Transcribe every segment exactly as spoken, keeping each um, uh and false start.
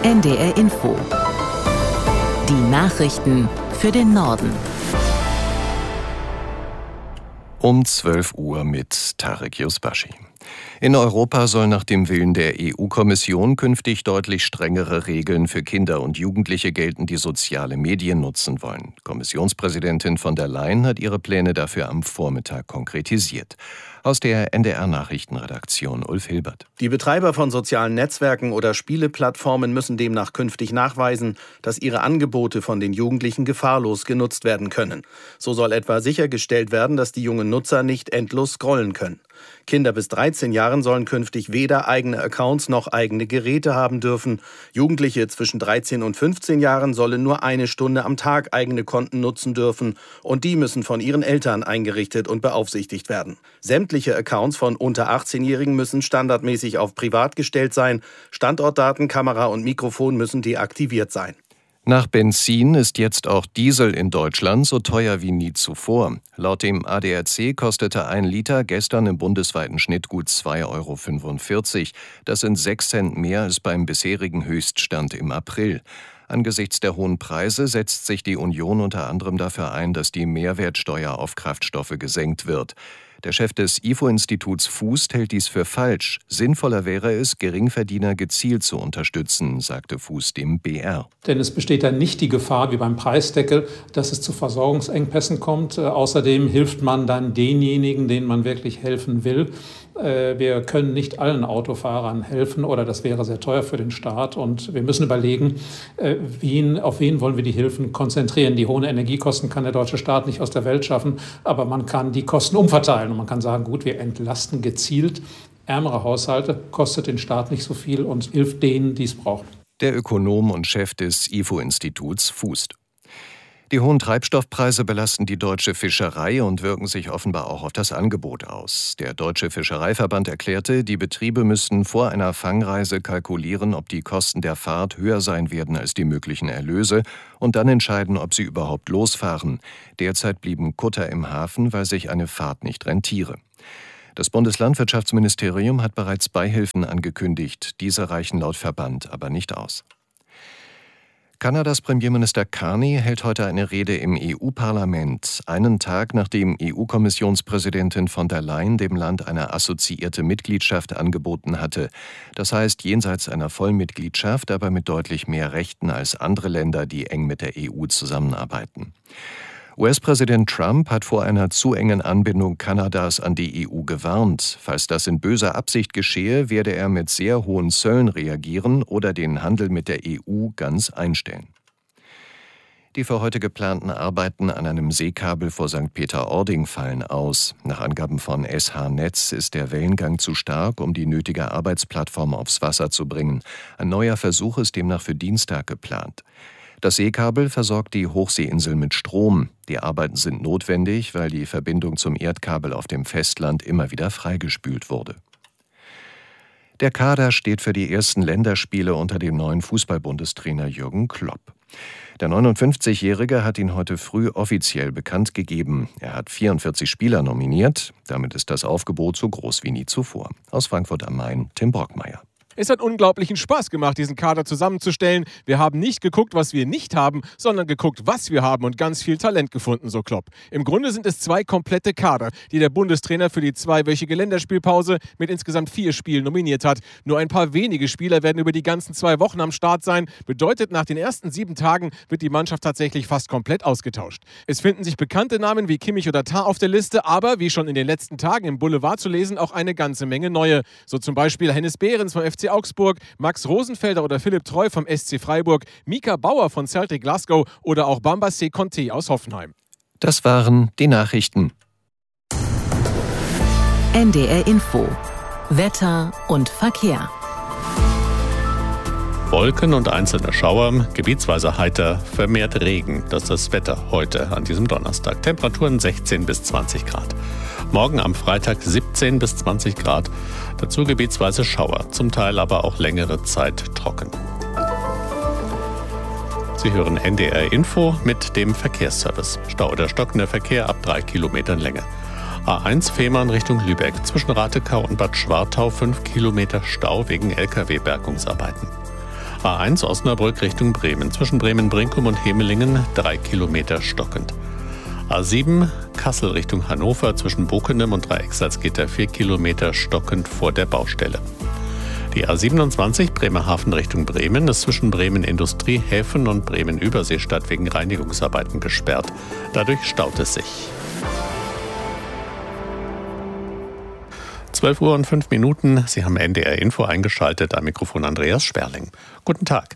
N D R Info. Die Nachrichten für den Norden. Um zwölf Uhr mit Tarek Yusbashi. In Europa soll nach dem Willen der E U-Kommission künftig deutlich strengere Regeln für Kinder und Jugendliche gelten, die soziale Medien nutzen wollen. Kommissionspräsidentin von der Leyen hat ihre Pläne dafür am Vormittag konkretisiert. Aus der N D R-Nachrichtenredaktion Ulf Hilbert. Die Betreiber von sozialen Netzwerken oder Spieleplattformen müssen demnach künftig nachweisen, dass ihre Angebote von den Jugendlichen gefahrlos genutzt werden können. So soll etwa sichergestellt werden, dass die jungen Nutzer nicht endlos scrollen können. Kinder bis dreizehn Jahren sollen künftig weder eigene Accounts noch eigene Geräte haben dürfen. Jugendliche zwischen dreizehn und fünfzehn Jahren sollen nur eine Stunde am Tag eigene Konten nutzen dürfen und die müssen von ihren Eltern eingerichtet und beaufsichtigt werden. Sämtliche Accounts von unter achtzehnjährigen müssen standardmäßig auf privat gestellt sein. Standortdaten, Kamera und Mikrofon müssen deaktiviert sein. Nach Benzin ist jetzt auch Diesel in Deutschland so teuer wie nie zuvor. Laut dem A D R C kostete ein Liter gestern im bundesweiten Schnitt gut zwei Euro fünfundvierzig. Das sind sechs Cent mehr als beim bisherigen Höchststand im April. Angesichts der hohen Preise setzt sich die Union unter anderem dafür ein, dass die Mehrwertsteuer auf Kraftstoffe gesenkt wird. Der Chef des I F O-Instituts Fußt hält dies für falsch. Sinnvoller wäre es, Geringverdiener gezielt zu unterstützen, sagte Fußt dem B R. Denn es besteht dann nicht die Gefahr wie beim Preisdeckel, dass es zu Versorgungsengpässen kommt. Äh, außerdem hilft man dann denjenigen, denen man wirklich helfen will. Äh, wir können nicht allen Autofahrern helfen oder das wäre sehr teuer für den Staat. Und wir müssen überlegen, äh, wen, auf wen wollen wir die Hilfen konzentrieren. Die hohen Energiekosten kann der deutsche Staat nicht aus der Welt schaffen, aber man kann die Kosten umverteilen. Und man kann sagen, gut, wir entlasten gezielt ärmere Haushalte, kostet den Staat nicht so viel und hilft denen, die es brauchen. Der Ökonom und Chef des I F O-Instituts Fußt. Die hohen Treibstoffpreise belasten die deutsche Fischerei und wirken sich offenbar auch auf das Angebot aus. Der Deutsche Fischereiverband erklärte, die Betriebe müssten vor einer Fangreise kalkulieren, ob die Kosten der Fahrt höher sein werden als die möglichen Erlöse und dann entscheiden, ob sie überhaupt losfahren. Derzeit blieben Kutter im Hafen, weil sich eine Fahrt nicht rentiere. Das Bundeslandwirtschaftsministerium hat bereits Beihilfen angekündigt. Diese reichen laut Verband aber nicht aus. Kanadas Premierminister Carney hält heute eine Rede im E U-Parlament, einen Tag nachdem E U-Kommissionspräsidentin von der Leyen dem Land eine assoziierte Mitgliedschaft angeboten hatte. Das heißt, jenseits einer Vollmitgliedschaft, aber mit deutlich mehr Rechten als andere Länder, die eng mit der E U zusammenarbeiten. U S-Präsident Trump hat vor einer zu engen Anbindung Kanadas an die E U gewarnt. Falls das in böser Absicht geschehe, werde er mit sehr hohen Zöllen reagieren oder den Handel mit der E U ganz einstellen. Die für heute geplanten Arbeiten an einem Seekabel vor Sankt Peter-Ording fallen aus. Nach Angaben von S H Netz ist der Wellengang zu stark, um die nötige Arbeitsplattform aufs Wasser zu bringen. Ein neuer Versuch ist demnach für Dienstag geplant. Das Seekabel versorgt die Hochseeinsel mit Strom. Die Arbeiten sind notwendig, weil die Verbindung zum Erdkabel auf dem Festland immer wieder freigespült wurde. Der Kader steht für die ersten Länderspiele unter dem neuen Fußball-Bundestrainer Jürgen Klopp. Der neunundfünfzigjährige hat ihn heute früh offiziell bekannt gegeben. Er hat vierundvierzig Spieler nominiert. Damit ist das Aufgebot so groß wie nie zuvor. Aus Frankfurt am Main, Tim Brockmeier. Es hat unglaublichen Spaß gemacht, diesen Kader zusammenzustellen. Wir haben nicht geguckt, was wir nicht haben, sondern geguckt, was wir haben und ganz viel Talent gefunden, so Klopp. Im Grunde sind es zwei komplette Kader, die der Bundestrainer für die zweiwöchige Länderspielpause mit insgesamt vier Spielen nominiert hat. Nur ein paar wenige Spieler werden über die ganzen zwei Wochen am Start sein. Bedeutet, nach den ersten sieben Tagen wird die Mannschaft tatsächlich fast komplett ausgetauscht. Es finden sich bekannte Namen wie Kimmich oder Tah auf der Liste, aber wie schon in den letzten Tagen im Boulevard zu lesen, auch eine ganze Menge neue. So zum Beispiel Hennes Behrens vom F C Augsburg, Max Rosenfelder oder Philipp Treu vom S C Freiburg, Mika Bauer von Celtic Glasgow oder auch Bambassé Conté aus Hoffenheim. Das waren die Nachrichten. N D R Info. Wetter und Verkehr. Wolken und einzelne Schauer, gebietsweise heiter, vermehrt Regen. Das ist das Wetter heute an diesem Donnerstag. Temperaturen sechzehn bis zwanzig Grad. Morgen am Freitag siebzehn bis zwanzig Grad. Dazu gebietsweise Schauer, zum Teil aber auch längere Zeit trocken. Sie hören N D R Info mit dem Verkehrsservice. Stau oder stockender Verkehr ab drei Kilometern Länge. A eins Fehmarn Richtung Lübeck. Zwischen Ratekau und Bad Schwartau fünf Kilometer Stau wegen L K W-Bergungsarbeiten. A eins Osnabrück Richtung Bremen. Zwischen Bremen-Brinkum und Hemelingen drei Kilometer stockend. A sieben Kassel Richtung Hannover. Zwischen Bokenem und Dreiecksalzgitter vier Kilometer stockend vor der Baustelle. Die A siebenundzwanzig Bremerhaven Richtung Bremen ist zwischen Bremen Industriehäfen und Bremen Überseestadt wegen Reinigungsarbeiten gesperrt. Dadurch staut es sich. zwölf Uhr und fünf Minuten. Sie haben N D R Info eingeschaltet. Am Mikrofon Andreas Sperling. Guten Tag.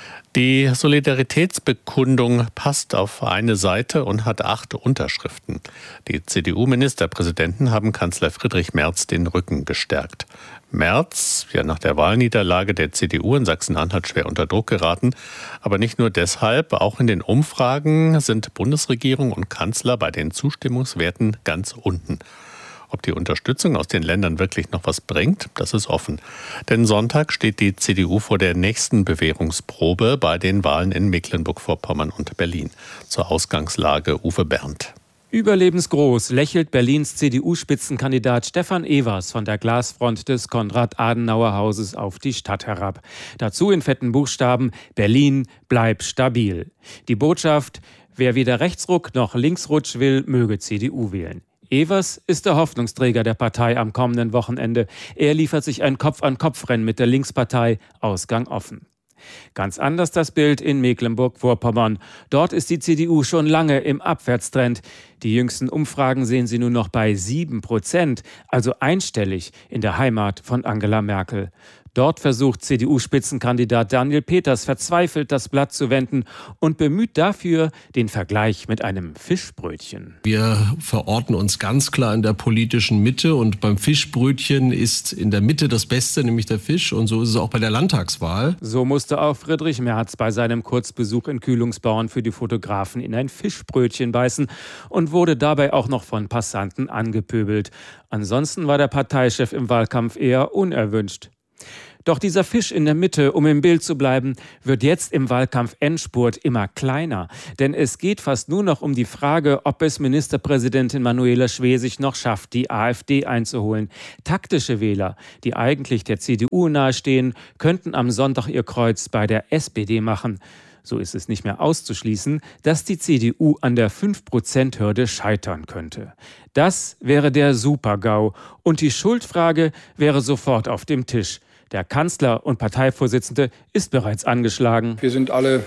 Die Solidaritätsbekundung passt auf eine Seite und hat acht Unterschriften. Die C D U-Ministerpräsidenten haben Kanzler Friedrich Merz den Rücken gestärkt. Merz, ja nach der Wahlniederlage der C D U in Sachsen-Anhalt schwer unter Druck geraten. Aber nicht nur deshalb, auch in den Umfragen sind Bundesregierung und Kanzler bei den Zustimmungswerten ganz unten. Ob die Unterstützung aus den Ländern wirklich noch was bringt, das ist offen. Denn Sonntag steht die C D U vor der nächsten Bewährungsprobe bei den Wahlen in Mecklenburg-Vorpommern und Berlin. Zur Ausgangslage Uwe Berndt. Überlebensgroß lächelt Berlins C D U-Spitzenkandidat Stefan Evers von der Glasfront des Konrad-Adenauer-Hauses auf die Stadt herab. Dazu in fetten Buchstaben: Berlin, bleib stabil. Die Botschaft: Wer weder Rechtsruck noch Linksrutsch will, möge C D U wählen. Evers ist der Hoffnungsträger der Partei am kommenden Wochenende. Er liefert sich ein Kopf-an-Kopf-Rennen mit der Linkspartei, Ausgang offen. Ganz anders das Bild in Mecklenburg-Vorpommern. Dort ist die C D U schon lange im Abwärtstrend. Die jüngsten Umfragen sehen sie nur noch bei sieben Prozent, also einstellig in der Heimat von Angela Merkel. Dort versucht C D U-Spitzenkandidat Daniel Peters verzweifelt, das Blatt zu wenden und bemüht dafür den Vergleich mit einem Fischbrötchen. Wir verorten uns ganz klar in der politischen Mitte und beim Fischbrötchen ist in der Mitte das Beste, nämlich der Fisch, und so ist es auch bei der Landtagswahl. So musste auch Friedrich Merz bei seinem Kurzbesuch in Kühlungsborn für die Fotografen in ein Fischbrötchen beißen und wurde dabei auch noch von Passanten angepöbelt. Ansonsten war der Parteichef im Wahlkampf eher unerwünscht. Doch dieser Fisch in der Mitte, um im Bild zu bleiben, wird jetzt im Wahlkampf-Endspurt immer kleiner. Denn es geht fast nur noch um die Frage, ob es Ministerpräsidentin Manuela Schwesig noch schafft, die AfD einzuholen. Taktische Wähler, die eigentlich der C D U nahestehen, könnten am Sonntag ihr Kreuz bei der S P D machen. So ist es nicht mehr auszuschließen, dass die C D U an der fünf Prozent Hürde scheitern könnte. Das wäre der Super-GAU. Und die Schuldfrage wäre sofort auf dem Tisch. Der Kanzler und Parteivorsitzende ist bereits angeschlagen. Wir sind alle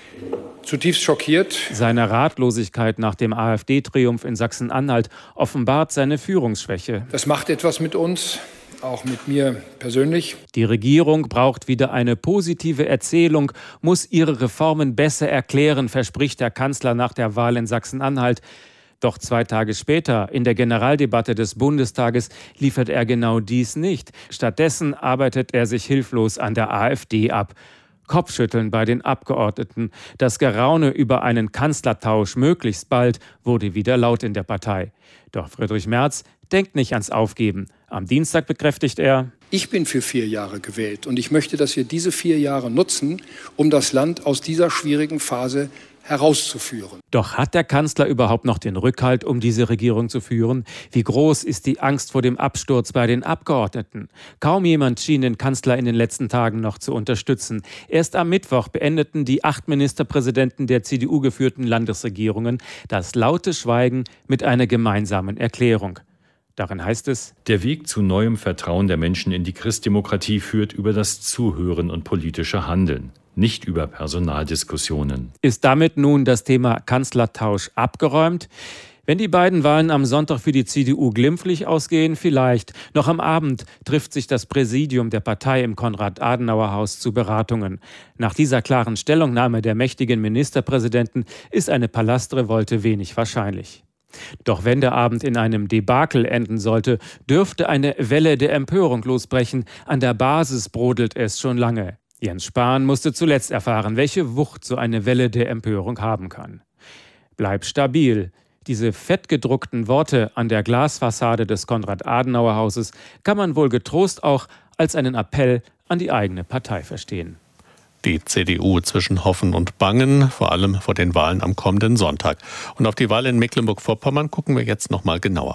zutiefst schockiert. Seine Ratlosigkeit nach dem AfD-Triumph in Sachsen-Anhalt offenbart seine Führungsschwäche. Das macht etwas mit uns, auch mit mir persönlich. Die Regierung braucht wieder eine positive Erzählung, muss ihre Reformen besser erklären, verspricht der Kanzler nach der Wahl in Sachsen-Anhalt. Doch zwei Tage später, in der Generaldebatte des Bundestages, liefert er genau dies nicht. Stattdessen arbeitet er sich hilflos an der AfD ab. Kopfschütteln bei den Abgeordneten. Das Geraune über einen Kanzlertausch möglichst bald wurde wieder laut in der Partei. Doch Friedrich Merz denkt nicht ans Aufgeben. Am Dienstag bekräftigt er: Ich bin für vier Jahre gewählt und ich möchte, dass wir diese vier Jahre nutzen, um das Land aus dieser schwierigen Phase herauszuführen. Doch hat der Kanzler überhaupt noch den Rückhalt, um diese Regierung zu führen? Wie groß ist die Angst vor dem Absturz bei den Abgeordneten? Kaum jemand schien den Kanzler in den letzten Tagen noch zu unterstützen. Erst am Mittwoch beendeten die acht Ministerpräsidenten der C D U geführten Landesregierungen das laute Schweigen mit einer gemeinsamen Erklärung. Darin heißt es: Der Weg zu neuem Vertrauen der Menschen in die Christdemokratie führt über das Zuhören und politische Handeln, nicht über Personaldiskussionen. Ist damit nun das Thema Kanzlertausch abgeräumt? Wenn die beiden Wahlen am Sonntag für die C D U glimpflich ausgehen, vielleicht. Noch am Abend trifft sich das Präsidium der Partei im Konrad-Adenauer-Haus zu Beratungen. Nach dieser klaren Stellungnahme der mächtigen Ministerpräsidenten ist eine Palastrevolte wenig wahrscheinlich. Doch wenn der Abend in einem Debakel enden sollte, dürfte eine Welle der Empörung losbrechen. An der Basis brodelt es schon lange. Jens Spahn musste zuletzt erfahren, welche Wucht so eine Welle der Empörung haben kann. Bleib stabil. Diese fettgedruckten Worte an der Glasfassade des Konrad-Adenauer-Hauses kann man wohl getrost auch als einen Appell an die eigene Partei verstehen. Die C D U zwischen Hoffen und Bangen, vor allem vor den Wahlen am kommenden Sonntag. Und auf die Wahl in Mecklenburg-Vorpommern gucken wir jetzt noch mal genauer.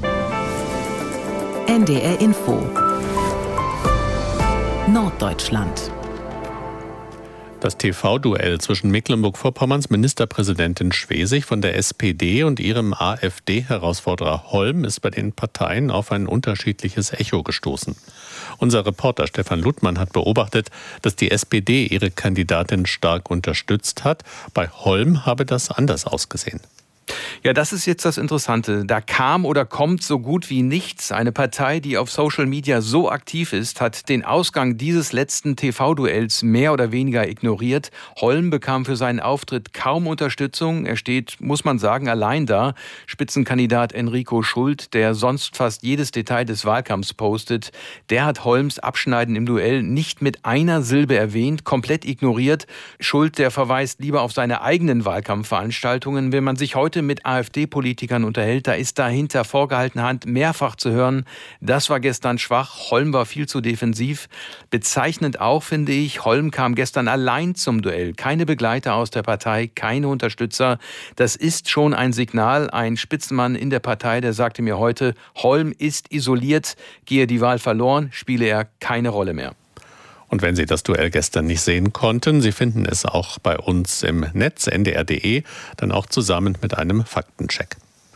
N D R Info Norddeutschland. Das T V-Duell zwischen Mecklenburg-Vorpommerns Ministerpräsidentin Schwesig von der S P D und ihrem AfD-Herausforderer Holm ist bei den Parteien auf ein unterschiedliches Echo gestoßen. Unser Reporter Stefan Luttmann hat beobachtet, dass die S P D ihre Kandidatin stark unterstützt hat. Bei Holm habe das anders ausgesehen. Ja, das ist jetzt das Interessante. Da kam oder kommt so gut wie nichts. Eine Partei, die auf Social Media so aktiv ist, hat den Ausgang dieses letzten T V-Duells mehr oder weniger ignoriert. Holm bekam für seinen Auftritt kaum Unterstützung. Er steht, muss man sagen, allein da. Spitzenkandidat Enrico Schult, der sonst fast jedes Detail des Wahlkampfs postet, der hat Holms Abschneiden im Duell nicht mit einer Silbe erwähnt, komplett ignoriert. Schult, der verweist lieber auf seine eigenen Wahlkampfveranstaltungen. Wenn man sich heute mit AfD-Politikern unterhält, da ist dahinter vorgehaltener Hand mehrfach zu hören, das war gestern schwach, Holm war viel zu defensiv. Bezeichnend auch, finde ich, Holm kam gestern allein zum Duell. Keine Begleiter aus der Partei, keine Unterstützer. Das ist schon ein Signal. Ein Spitzenmann in der Partei, der sagte mir heute, Holm ist isoliert, gehe die Wahl verloren, spiele er keine Rolle mehr. Und wenn Sie das Duell gestern nicht sehen konnten, Sie finden es auch bei uns im Netz n d r punkt d e, dann auch zusammen mit einem Faktencheck.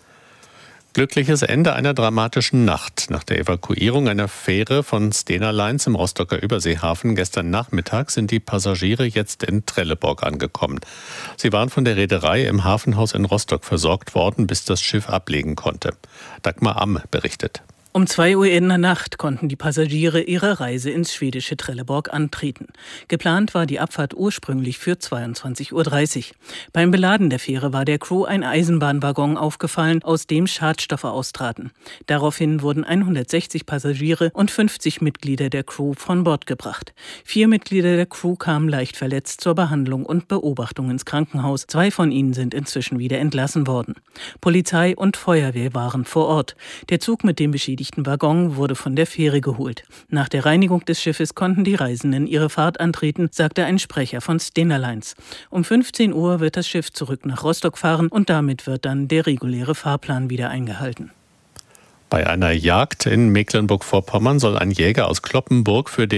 Glückliches Ende einer dramatischen Nacht. Nach der Evakuierung einer Fähre von Stena Lines im Rostocker Überseehafen gestern Nachmittag sind die Passagiere jetzt in Trelleborg angekommen. Sie waren von der Reederei im Hafenhaus in Rostock versorgt worden, bis das Schiff ablegen konnte. Dagmar Amm berichtet. Um zwei Uhr in der Nacht konnten die Passagiere ihre Reise ins schwedische Trelleborg antreten. Geplant war die Abfahrt ursprünglich für zweiundzwanzig Uhr dreißig. Beim Beladen der Fähre war der Crew ein Eisenbahnwaggon aufgefallen, aus dem Schadstoffe austraten. Daraufhin wurden hundertsechzig Passagiere und fünfzig Mitglieder der Crew von Bord gebracht. Vier Mitglieder der Crew kamen leicht verletzt zur Behandlung und Beobachtung ins Krankenhaus. Zwei von ihnen sind inzwischen wieder entlassen worden. Polizei und Feuerwehr waren vor Ort. Der Zug mit dem beschädigten Waggon wurde von der Fähre geholt. Nach der Reinigung des Schiffes konnten die Reisenden ihre Fahrt antreten, sagte ein Sprecher von Stena Lines. Um fünfzehn Uhr wird das Schiff zurück nach Rostock fahren und damit wird dann der reguläre Fahrplan wieder eingehalten. Bei einer Jagd in Mecklenburg-Vorpommern soll ein Jäger aus Cloppenburg für den